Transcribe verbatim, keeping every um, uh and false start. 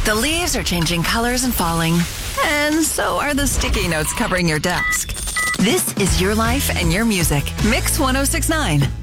The leaves are changing colors and falling, and so are the sticky notes covering your desk. This is your life and your music. Mix one oh six point nine.